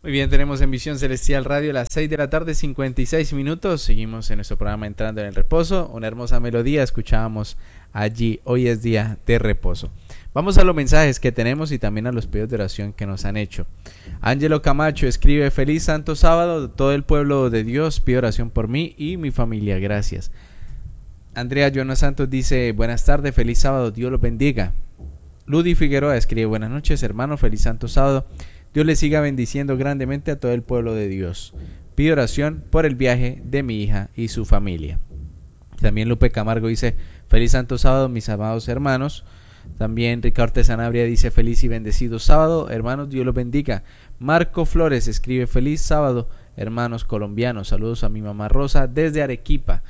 Muy bien, tenemos en Visión Celestial Radio las 6 de la tarde, 56 minutos. Seguimos en nuestro programa Entrando en el Reposo. Una hermosa melodía escuchábamos allí. Hoy es día de reposo. Vamos a los mensajes que tenemos y también a los pedidos de oración que nos han hecho. Ángelo Camacho escribe: feliz santo sábado, todo el pueblo de Dios pide oración por mí y mi familia, gracias. Andrea Jonas Santos dice: buenas tardes, feliz sábado, Dios los bendiga. Ludi Figueroa escribe: buenas noches hermano, feliz santo sábado, Dios le siga bendiciendo grandemente a todo el pueblo de Dios. Pido oración por el viaje de mi hija y su familia. También Lupe Camargo dice: feliz santo sábado, mis amados hermanos. También Ricardo Sanabria dice: feliz y bendecido sábado, hermanos, Dios los bendiga. Marco Flores escribe: feliz sábado, hermanos colombianos. Saludos a mi mamá Rosa desde Arequipa.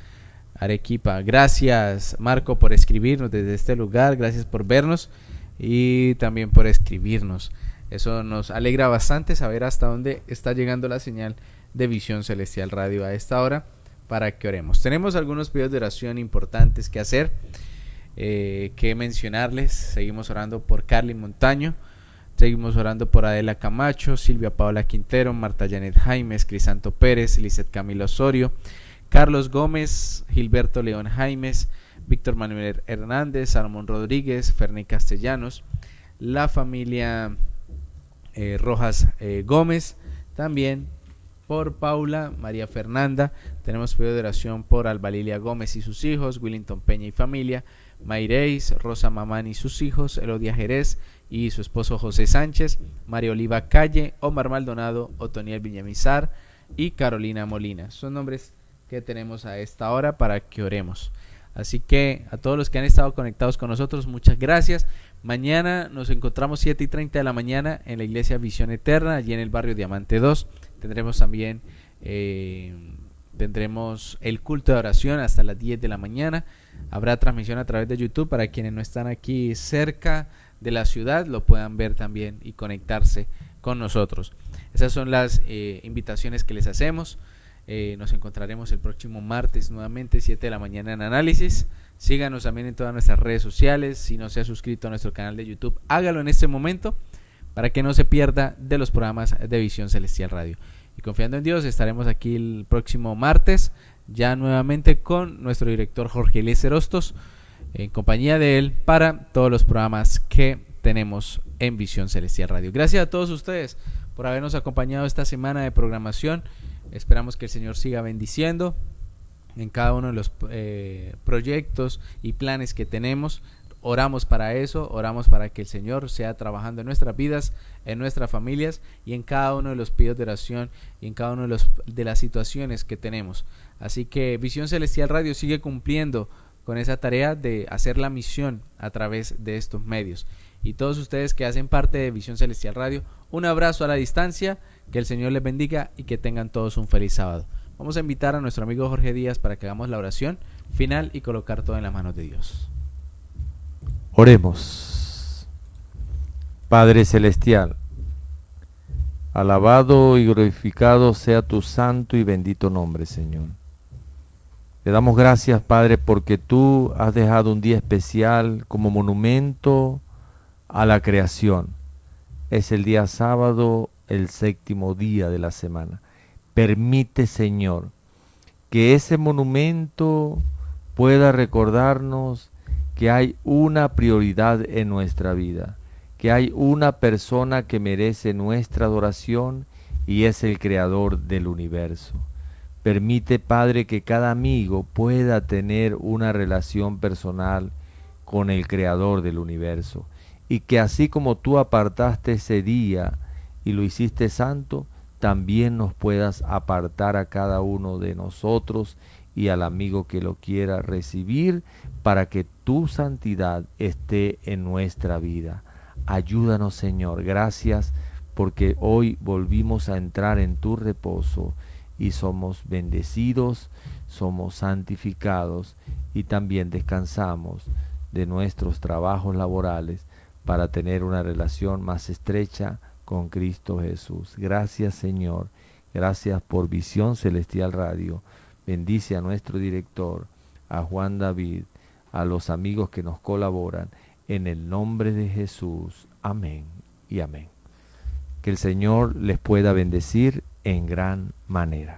Gracias Marco por escribirnos desde este lugar, gracias por vernos y también por escribirnos. Eso nos alegra bastante saber hasta dónde está llegando la señal de Visión Celestial Radio a esta hora para que oremos. Tenemos algunos pedidos de oración importantes que hacer, que mencionarles. Seguimos orando por Carly Montaño, seguimos orando por Adela Camacho, Silvia Paola Quintero, Marta Janet Jaimes, Crisanto Pérez, Lizeth Camilo Osorio, Carlos Gómez, Gilberto León Jaimes, Víctor Manuel Hernández, Salomón Rodríguez, Ferni Castellanos, la familia Rojas Gómez, también por Paula María Fernanda. Tenemos pedido de oración por Alba Lilia Gómez y sus hijos, Willington Peña y familia, Mayreis, Rosa Mamán y sus hijos, Elodia Jerez y su esposo José Sánchez, María Oliva Calle, Omar Maldonado, Otoniel Villamizar y Carolina Molina. Son nombres que tenemos a esta hora para que oremos. Así que a todos los que han estado conectados con nosotros, muchas gracias. Mañana nos encontramos 7:30 de la mañana en la iglesia Visión Eterna, allí en el barrio Diamante 2. Tendremos también el culto de oración hasta las 10 de la mañana. Habrá transmisión a través de YouTube para quienes no están aquí cerca de la ciudad, lo puedan ver también y conectarse con nosotros. Esas son las invitaciones que les hacemos. Nos encontraremos el próximo martes nuevamente 7 de la mañana en Análisis. Síganos también en todas nuestras redes sociales. Si no se ha suscrito a nuestro canal de YouTube, hágalo en este momento para que no se pierda de los programas de Visión Celestial Radio. Y confiando en Dios, estaremos aquí el próximo martes ya nuevamente con nuestro director Jorge Eliezer Hostos, en compañía de él, para todos los programas que tenemos en Visión Celestial Radio. Gracias a todos ustedes por habernos acompañado esta semana de programación. Esperamos que el Señor siga bendiciendo en cada uno de los proyectos y planes que tenemos. Oramos para eso, oramos para que el Señor sea trabajando en nuestras vidas, en nuestras familias y en cada uno de los pedidos de oración y en cada uno de las situaciones que tenemos. Así que Visión Celestial Radio sigue cumpliendo con esa tarea de hacer la misión a través de estos medios. Y todos ustedes que hacen parte de Visión Celestial Radio, un abrazo a la distancia, que el Señor les bendiga y que tengan todos un feliz sábado. Vamos a invitar a nuestro amigo Jorge Díaz para que hagamos la oración final y colocar todo en las manos de Dios. Oremos. Padre Celestial, alabado y glorificado sea tu santo y bendito nombre, Señor. Te damos gracias, Padre, porque tú has dejado un día especial como monumento a la creación. Es el día sábado, el séptimo día de la semana. Permite, Señor, que ese monumento pueda recordarnos que hay una prioridad en nuestra vida, que hay una persona que merece nuestra adoración y es el Creador del universo. Permite, Padre, que cada amigo pueda tener una relación personal con el Creador del universo y que así como tú apartaste ese día y lo hiciste santo, también nos puedas apartar a cada uno de nosotros y al amigo que lo quiera recibir para que tu santidad esté en nuestra vida. Ayúdanos, Señor. Gracias porque hoy volvimos a entrar en tu reposo y somos bendecidos, somos santificados y también descansamos de nuestros trabajos laborales para tener una relación más estrecha con Cristo Jesús. Gracias, Señor. Gracias por Visión Celestial Radio. Bendice a nuestro director, a Juan David, a los amigos que nos colaboran. En el nombre de Jesús. Amén y amén. Que el Señor les pueda bendecir en gran manera.